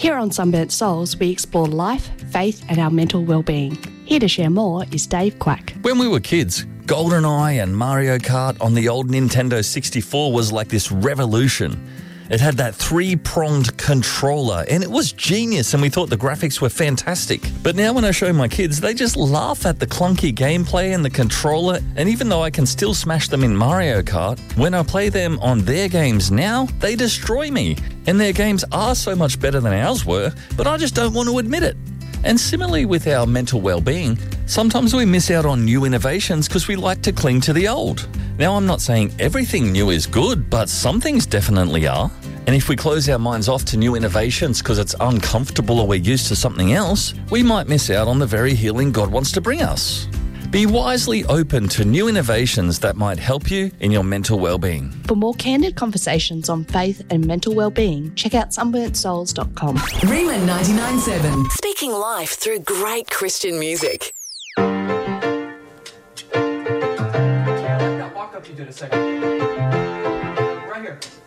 Here on Sunburnt Souls, we explore life, faith and our mental well-being. Here to share more is Dave Quack. When we were kids, GoldenEye and Mario Kart on the old Nintendo 64 was like this revolution. It had that three-pronged controller and it was genius and we thought the graphics were fantastic. But now when I show my kids, they just laugh at the clunky gameplay and the controller, and even though I can still smash them in Mario Kart, when I play them on their games now, they destroy me. And their games are so much better than ours were, but I just don't want to admit it. And similarly with our mental well-being, sometimes we miss out on new innovations because we like to cling to the old. Now, I'm not saying everything new is good, but some things definitely are. And if we close our minds off to new innovations because it's uncomfortable or we're used to something else, we might miss out on the very healing God wants to bring us. Be wisely open to new innovations that might help you in your mental well-being. For more candid conversations on faith and mental well-being, check out sunburntsouls.com. Rhema 99.7. Speaking life through great Christian music. Walk up, you did a second. Right here.